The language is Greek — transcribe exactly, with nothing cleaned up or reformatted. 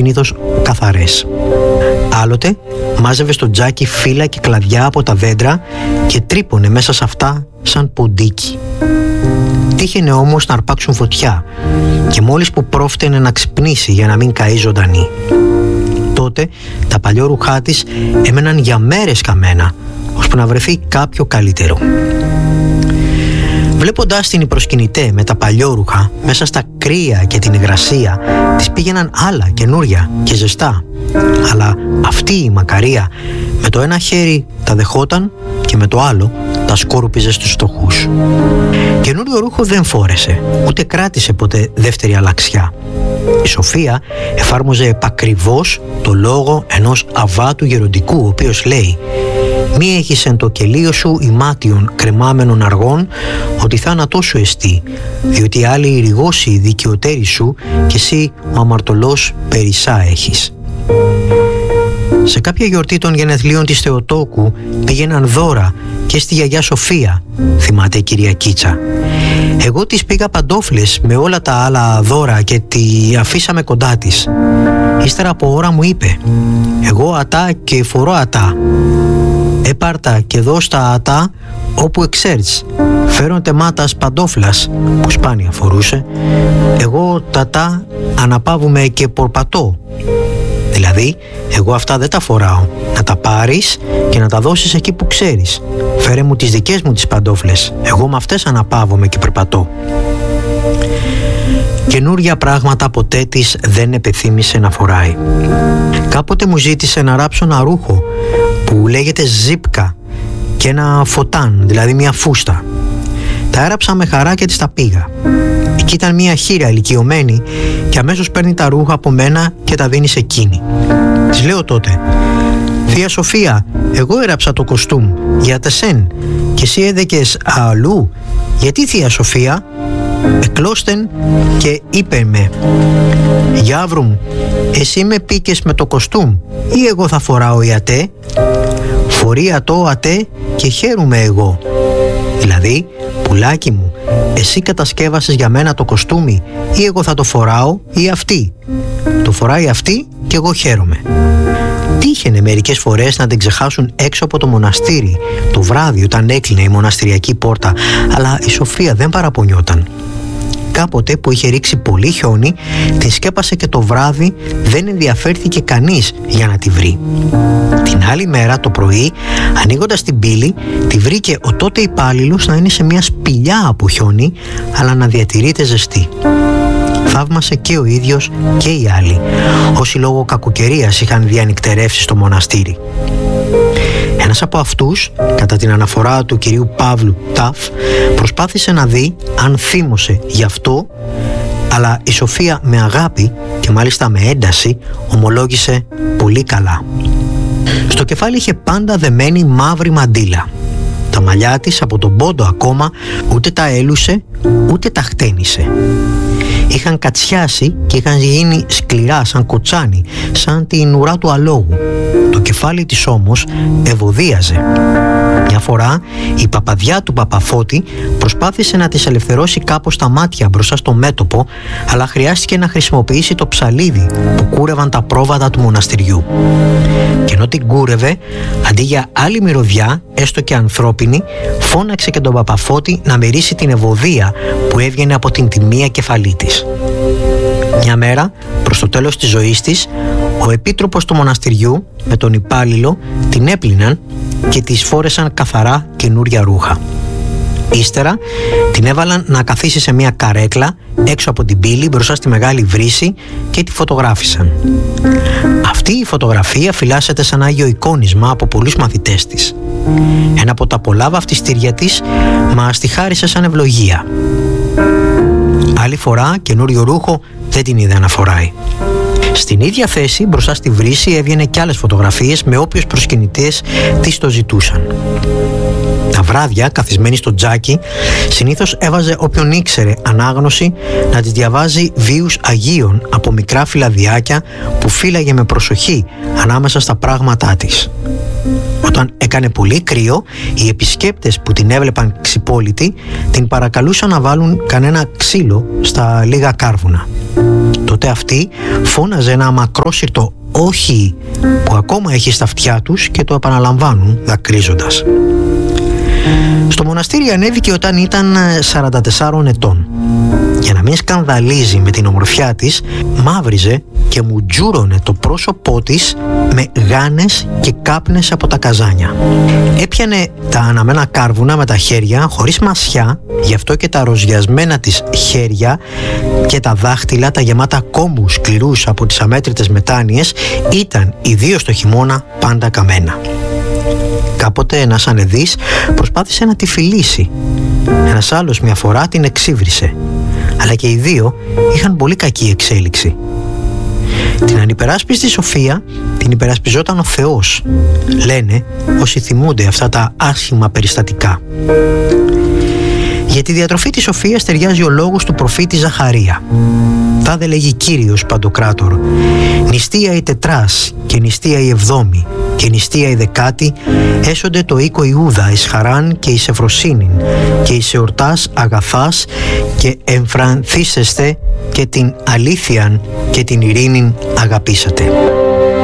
συνήθως καθαρές. Άλλοτε μάζευε στο τζάκι φύλλα και κλαδιά από τα δέντρα και τρύπωνε μέσα σε αυτά σαν ποντίκι. Τύχαινε όμως να αρπάξουν φωτιά και μόλις που πρόφταινε να ξυπνήσει για να μην καεί ζωντανή. Τότε τα παλιό ρούχά της έμεναν για μέρες καμένα, ώσπου να βρεθεί κάποιο καλύτερο. Βλέποντάς την οι προσκυνητέ με τα παλιόρουχα μέσα στα κρύα και την υγρασία, της πήγαιναν άλλα καινούρια και ζεστά. Αλλά αυτή η Μακαρία με το ένα χέρι τα δεχόταν και με το άλλο τα σκόρουπιζε στους φτωχούς. Καινούριο ρούχο δεν φόρεσε, ούτε κράτησε ποτέ δεύτερη αλλαξιά. Η Σοφία εφάρμοζε επακριβώς το λόγο ενός αβάτου γεροντικού, ο οποίος λέει: «Μη έχεις εν το κελίο σου ημάτιον κρεμάμενων αργών, ότι θάνατό σου εστί, διότι άλλοι ηριγώσει η δικαιωτέρη σου και εσύ ο αμαρτωλός περισσά έχεις». Σε κάποια γιορτή των γενεθλίων της Θεοτόκου πήγαιναν δώρα και στη γιαγιά Σοφία, θυμάται η κυρία Κίτσα. Εγώ της πήγα παντόφλες με όλα τα άλλα δώρα και τη αφήσαμε κοντά της. Ύστερα από ώρα μου είπε: «Εγώ ατά και φορώ ατά. Έπαρτα και δώσ' τα ατά όπου εξέρτς. Φέρον τεμάτας παντόφλας», που σπάνια φορούσε. «Εγώ τατά αναπαύουμε και πορπατώ». Δηλαδή, εγώ αυτά δεν τα φοράω. Να τα πάρεις και να τα δώσεις εκεί που ξέρεις. Φέρε μου τις δικές μου τις παντόφλες. Εγώ με αυτές αναπαύομαι και περπατώ. Καινούρια πράγματα ποτέ της δεν επεθύμησε να φοράει. Κάποτε μου ζήτησε να ράψω ένα ρούχο που λέγεται ζίπκα και ένα φωτάν, δηλαδή μια φούστα. Τα έραψα με χαρά και της τα πήγα. Εκεί ήταν μια χήρα ηλικιωμένη και αμέσως παίρνει τα ρούχα από μένα και τα δίνει σε εκείνη. Της λέω τότε: «Θεία Σοφία, εγώ έραψα το κοστούμ για τεσέν και εσύ έδεκες αλλού. Γιατί, Θεία Σοφία?» Εκλώστεν και είπε με: «Γιάβρου, εσύ με πήκες με το κοστούμ ή εγώ θα φοράω η ατέ? Φορεί ατό ατέ και χαίρομαι εγώ. Δηλαδή, πουλάκι μου, εσύ κατασκεύασες για μένα το κοστούμι ή εγώ θα το φοράω ή αυτή? Το φοράει αυτή και εγώ χαίρομαι». Τύχαινε μερικές φορές να την ξεχάσουν έξω από το μοναστήρι το βράδυ όταν έκλεινε η μοναστηριακή πόρτα, αλλά η Σοφία δεν παραπονιόταν. Κάποτε που είχε ρίξει πολύ χιόνι, την σκέπασε και το βράδυ δεν ενδιαφέρθηκε κανείς για να τη βρει. Την άλλη μέρα το πρωί, ανοίγοντας την πύλη, τη βρήκε ο τότε υπάλληλος να είναι σε μια σπηλιά από χιόνι, αλλά να διατηρείται ζεστή. Θαύμασε και ο ίδιος και οι άλλοι, όσοι λόγω κακοκαιρίας είχαν διανυκτερεύσει στο μοναστήρι. Ένας από αυτούς, κατά την αναφορά του κυρίου Παύλου Ταφ, προσπάθησε να δει αν θύμωσε γι' αυτό, αλλά η Σοφία με αγάπη και μάλιστα με ένταση ομολόγησε πολύ καλά. Στο κεφάλι είχε πάντα δεμένη μαύρη μαντήλα. Τα μαλλιά της από τον πόντο ακόμα ούτε τα έλουσε ούτε τα χτένισε. Είχαν κατσιάσει και είχαν γίνει σκληρά σαν κοτσάνι, σαν την ουρά του αλόγου. Το κεφάλι της όμως ευωδίαζε. Μια φορά η παπαδιά του Παπαφώτη προσπάθησε να της ελευθερώσει κάπως τα μάτια μπροστά στο μέτωπο, αλλά χρειάστηκε να χρησιμοποιήσει το ψαλίδι που κούρευαν τα πρόβατα του μοναστηριού. Και ενώ την κούρευε, αντί για άλλη μυρωδιά, έστω και ανθρώπινη, φώναξε και τον Παπαφώτη να μυρίσει την ευωδία που έβγαινε από την τιμία κεφαλή της. Μια μέρα, προς το τέλος της ζωής της, ο επίτροπος του μοναστηριού με τον υπάλληλο την έπλυναν και της φόρεσαν καθαρά καινούρια ρούχα. Ύστερα την έβαλαν να καθίσει σε μια καρέκλα έξω από την πύλη μπροστά στη μεγάλη βρύση και τη φωτογράφησαν. Αυτή η φωτογραφία φυλάσσεται σαν άγιο εικόνισμα από πολλούς μαθητές της. Ένα από τα πολλά βαφτιστήρια της μας τη χάρισε σαν ευλογία. Άλλη φορά καινούριο ρούχο δεν την είδε να φοράει. Στην ίδια θέση μπροστά στη βρύση έβγαινε κι άλλες φωτογραφίες με όποιους προσκυνητές της το ζητούσαν. Τα βράδια, καθισμένη στο τζάκι, συνήθως έβαζε όποιον ήξερε ανάγνωση να της διαβάζει βίους Αγίων από μικρά φυλαδιάκια που φύλαγε με προσοχή ανάμεσα στα πράγματά της. Όταν έκανε πολύ κρύο, οι επισκέπτες που την έβλεπαν ξυπόλυτη την παρακαλούσαν να βάλουν κανένα ξύλο στα λίγα κάρβουνα. Το τότε αυτή φώναζε ένα μακρόσυρτο όχι που ακόμα έχει στα αυτιά τους και το επαναλαμβάνουν δακρύζοντας. Στο μοναστήρι ανέβηκε όταν ήταν σαράντα τεσσάρων ετών. Για να μην σκανδαλίζει με την ομορφιά της, μαύριζε και μου τζούρωνε το πρόσωπό της με γάνες και κάπνες από τα καζάνια. Έπιανε τα αναμένα κάρβουνα με τα χέρια χωρίς μασιά, γι' αυτό και τα ροζιασμένα της χέρια και τα δάχτυλα, τα γεμάτα κόμπους σκληρούς από τις αμέτρητες μετάνοιες, ήταν ιδίως το χειμώνα πάντα καμένα. Κάποτε ένας ανεδής προσπάθησε να τη φιλήσει. Ένας άλλος μια φορά την εξύβρισε. Αλλά και οι δύο είχαν πολύ κακή εξέλιξη. Την ανυπεράσπιστη Σοφία την υπερασπιζόταν ο Θεός, λένε όσοι θυμούνται αυτά τα άσχημα περιστατικά. Για τη διατροφή της Σοφίας ταιριάζει ο λόγος του προφήτη Ζαχαρία. Τάδε λέγει Κύριος Παντοκράτορ: νηστεία η τετράς και νηστεία η εβδόμη και νηστεία η δεκάτη έσονται το οίκο Ιούδα εις χαράν και εις ευφροσύνην και εις εορτάς αγαθάς και εμφρανθήσεστε και την αλήθειαν και την ειρήνην αγαπήσατε.